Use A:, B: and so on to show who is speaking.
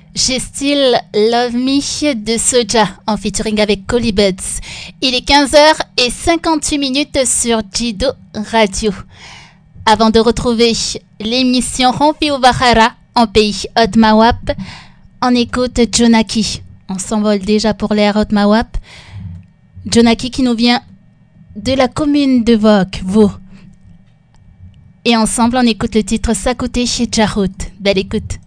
A: J'ai Still Love Me de Soja en featuring avec Collie Buddz. Il est 15h58 sur Jido Radio. Avant de retrouver l'émission Rompi Ubahara en pays Hot Mawap, on écoute Jonaki. On s'envole déjà pour l'air Hot Mawap. Jonaki qui nous vient de la commune de Vaux. Et ensemble, on écoute le titre Sakouté chez Jarut. Belle écoute.